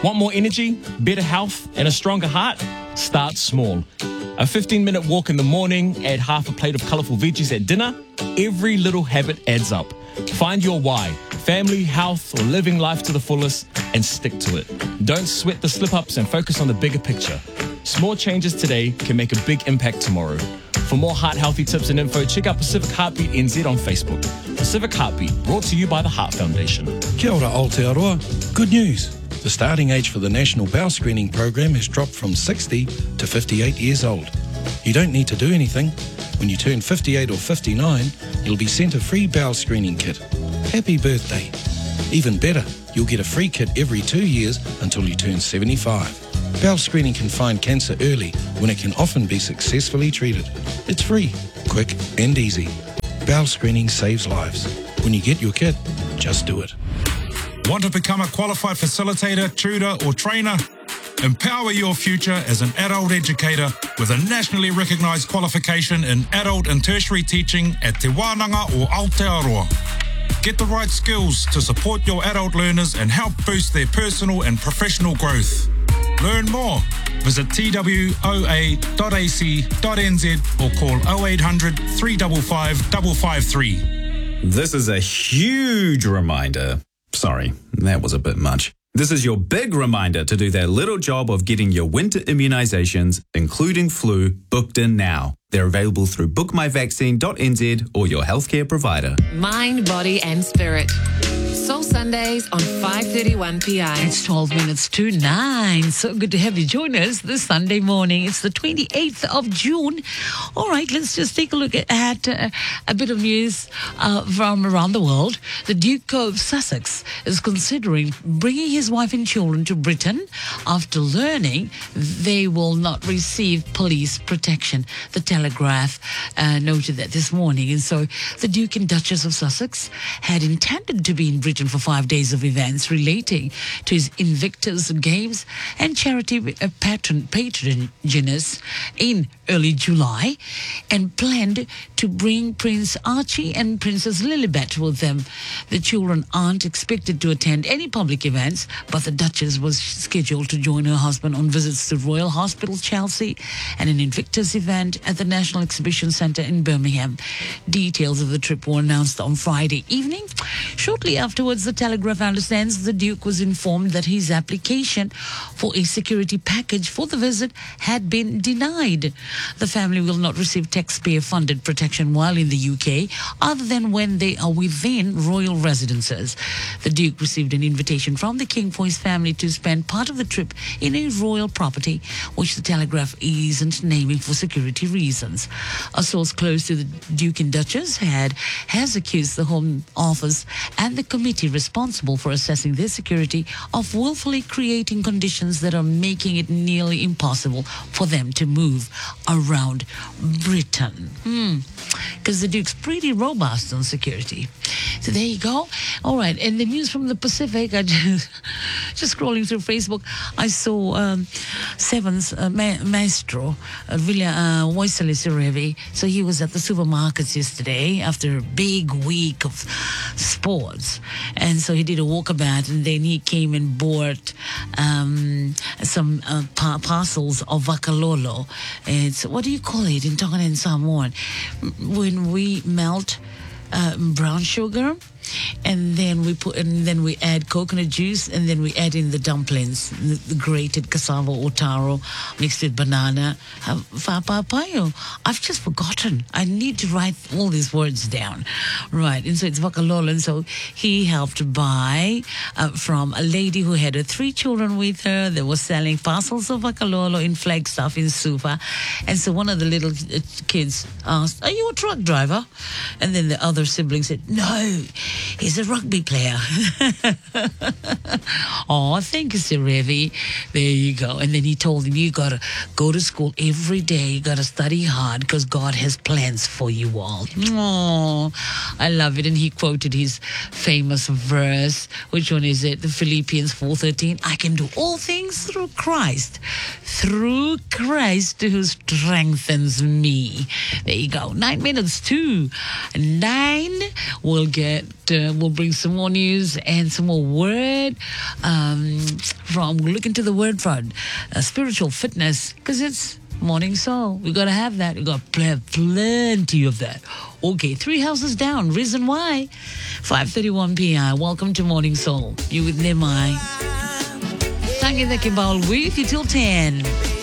Want more energy, better health, and a stronger heart? Start small. A 15-minute walk in the morning, add half a plate of colourful veggies at dinner. Every little habit adds up. Find your why, family, health, or living life to the fullest, and stick to it. Don't sweat the slip-ups and focus on the bigger picture. Small changes today can make a big impact tomorrow. For more heart-healthy tips and info, check out Pacific Heartbeat NZ on Facebook. Pacific Heartbeat, brought to you by the Heart Foundation. Kia ora Aotearoa. Good news. The starting age for the National Bowel Screening Program has dropped from 60 to 58 years old. You don't need to do anything. When you turn 58 or 59, you'll be sent a free bowel screening kit. Happy birthday. Even better, you'll get a free kit every 2 years until you turn 75. Bowel screening can find cancer early when it can often be successfully treated. It's free, quick and easy. Bowel screening saves lives. When you get your kit, just do it. Want to become a qualified facilitator, tutor or trainer? Empower your future as an adult educator with a nationally recognised qualification in adult and tertiary teaching at Te Wānanga or Aotearoa. Get the right skills to support your adult learners and help boost their personal and professional growth. Learn more. Visit twoa.ac.nz or call 0800 355 553. This is a huge reminder. Sorry, that was a bit much. This is your big reminder to do that little job of getting your winter immunisations, including flu, booked in now. They're available through bookmyvaccine.nz or your healthcare provider. Mind, body and spirit. Soul Sundays on 5:31 p.m. It's 12 minutes to 9. So good to have you join us this Sunday morning. It's the 28th of June. All right, let's just take a look at a bit of news from around the world. The Duke of Sussex is considering bringing his wife and children to Britain after learning they will not receive police protection. The Telegraph noted that this morning. And so the Duke and Duchess of Sussex had intended to be in Britain for 5 days of events relating to his Invictus Games and charity patronages in early July, and planned to bring Prince Archie and Princess Lilibet with them. The children aren't expected to attend any public events, but the Duchess was scheduled to join her husband on visits to Royal Hospital, Chelsea, and an Invictus event at the National Exhibition Centre in Birmingham. Details of the trip were announced on Friday evening. Shortly afterwards, the Telegraph understands the Duke was informed that his application for a security package for the visit had been denied. The family will not receive taxpayer-funded protection while in the UK, other than when they are within royal residences. The Duke received an invitation from the King for his family to spend part of the trip in a royal property, which the Telegraph isn't naming for security reasons. A source close to the Duke and Duchess has accused the Home Office and the committee responsible for assessing their security of willfully creating conditions that are making it nearly impossible for them to move around Britain. Because the Duke's pretty robust on security. So there you go. All right, and the news from the Pacific, I just scrolling through Facebook, I saw Seven's maestro, Waisale Sirevi. So he was at the supermarkets yesterday after a big week of sports. And so he did a walkabout, and then he came and bought some parcels of vakalolo. It's, what do you call it in Tongan and Samoan? When we melt brown sugar, and then we add coconut juice, and then we add in the dumplings, the grated cassava or taro mixed with banana. Whapapayo. I've just forgotten. I need to write all these words down. Right, and so it's vakalolo, and so he helped buy from a lady who had her 3 children with her. They were selling parcels of vakalolo in Flagstaff in Suva. And so one of the little kids asked, "Are you a truck driver?" And then the other sibling said, "No, he's a rugby player." Oh, thank you, Sirevi. There you go. And then he told him, you got to go to school every day. You got to study hard because God has plans for you all. Oh, I love it. And he quoted his famous verse. Which one is it? The Philippians 4:13. I can do all things through Christ. Through Christ who strengthens me. There you go. 9 minutes to 9. We'll get we'll bring some more news and some more word we'll look into the word for spiritual fitness, because it's Morning Soul. We got to have that. We got to have plenty of that. Okay, 3 houses down. Reason why? 5:31 p.m. Welcome to Morning Soul. You with Lemai. Tangi Deki Baul with you till 10.